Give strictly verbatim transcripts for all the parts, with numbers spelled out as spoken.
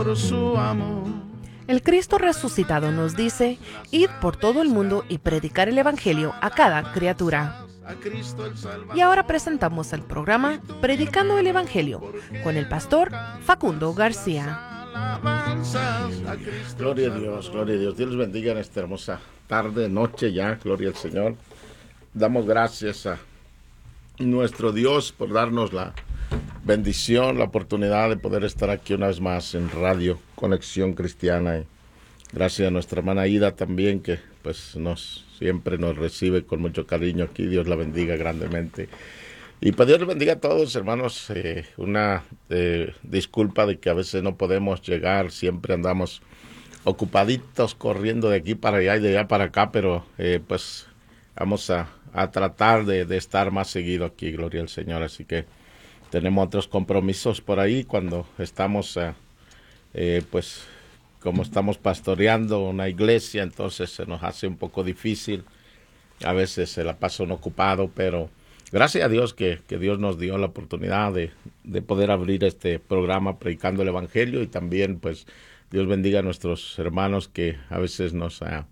por su amor. El Cristo resucitado nos dice, id por todo el mundo y predicar el Evangelio a cada criatura. Y ahora presentamos el programa Predicando el Evangelio con el pastor Facundo García. Gloria a Dios, gloria a Dios. Dios les bendiga en esta hermosa tarde, noche ya, gloria al Señor. Damos gracias a nuestro Dios por darnos la bendición, la oportunidad de poder estar aquí una vez más en Radio Conexión Cristiana. Y gracias a nuestra hermana Ida también, que pues nos siempre nos recibe con mucho cariño aquí. Dios la bendiga grandemente. Y pues Dios les bendiga a todos, hermanos. Eh, una eh, disculpa de que a veces no podemos llegar, siempre andamos ocupaditos corriendo de aquí para allá y de allá para acá, pero eh, pues vamos a, a tratar de, de estar más seguido aquí, gloria al Señor. Así que tenemos otros compromisos por ahí cuando estamos, eh, eh, pues, como estamos pastoreando una iglesia, entonces se nos hace un poco difícil. A veces se la pasa uno ocupado, pero gracias a Dios que, que Dios nos dio la oportunidad de, de poder abrir este programa predicando el Evangelio, y también, pues, Dios bendiga a nuestros hermanos que a veces nos uh,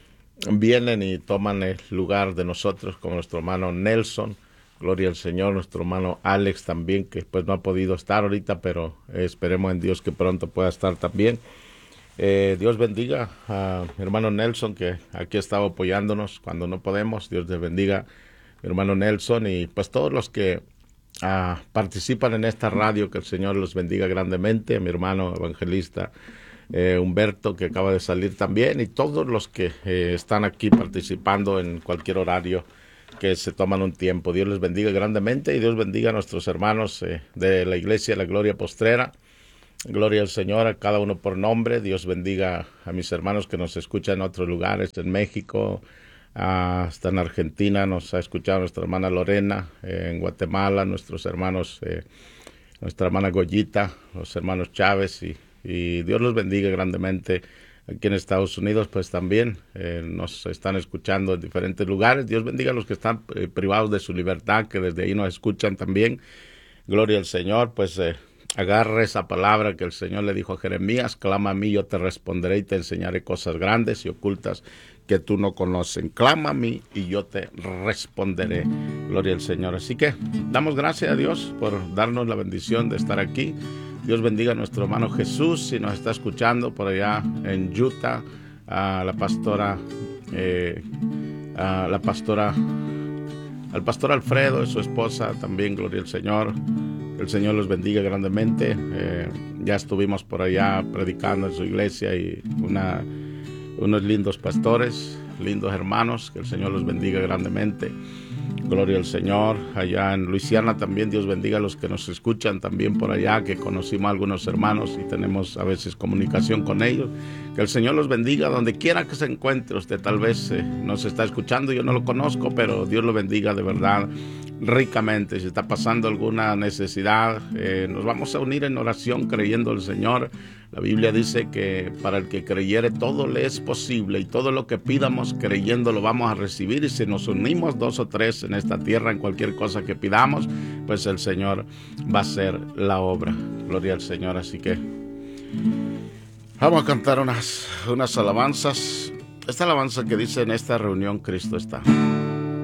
vienen y toman el lugar de nosotros, como nuestro hermano Nelson. Gloria al Señor, nuestro hermano Alex también, que pues no ha podido estar ahorita, pero eh, esperemos en Dios que pronto pueda estar también. Eh, Dios bendiga a mi hermano Nelson, que aquí ha estado apoyándonos cuando no podemos. Dios les bendiga, mi hermano Nelson, y pues todos los que uh, participan en esta radio, que el Señor los bendiga grandemente. Mi hermano evangelista eh, Humberto, que acaba de salir también, y todos los que eh, están aquí participando en cualquier horario, que se toman un tiempo. Dios les bendiga grandemente, y Dios bendiga a nuestros hermanos eh, de la Iglesia La Gloria Postrera. Gloria al Señor, a cada uno por nombre. Dios bendiga a mis hermanos que nos escuchan en otros lugares, en México, hasta en Argentina nos ha escuchado nuestra hermana Lorena, eh, en Guatemala, nuestros hermanos, eh, nuestra hermana Goyita, los hermanos Chávez, y, y Dios los bendiga grandemente. Aquí en Estados Unidos, pues también eh, nos están escuchando en diferentes lugares. Dios bendiga a los que están eh, privados de su libertad, que desde ahí nos escuchan también. Gloria al Señor. Pues eh, agarre esa palabra que el Señor le dijo a Jeremías: clama a mí, yo te responderé y te enseñaré cosas grandes y ocultas que tú no conoces. Clama a mí y yo te responderé. Gloria al Señor. Así que damos gracias a Dios por darnos la bendición de estar aquí. Dios bendiga a nuestro hermano Jesús, si nos está escuchando por allá en Utah, a la pastora, eh, a la pastora, al pastor Alfredo y su esposa también, gloria al Señor. Que el Señor los bendiga grandemente. Eh, ya estuvimos por allá predicando en su iglesia, y una, unos lindos pastores, lindos hermanos, que el Señor los bendiga grandemente. Gloria al Señor. Allá en Luisiana también, Dios bendiga a los que nos escuchan también por allá, que conocimos a algunos hermanos y tenemos a veces comunicación con ellos. Que el Señor los bendiga donde quiera que se encuentre. Usted tal vez eh, nos está escuchando, yo no lo conozco, pero Dios lo bendiga de verdad ricamente. Si está pasando alguna necesidad, eh, nos vamos a unir en oración creyendo al Señor. La Biblia dice que para el que creyere todo le es posible, y todo lo que pidamos creyendo lo vamos a recibir. Y si nos unimos dos o tres en esta tierra en cualquier cosa que pidamos, pues el Señor va a hacer la obra. Gloria al Señor. Así que vamos a cantar unas, unas alabanzas. Esta alabanza que dice: en esta reunión Cristo está.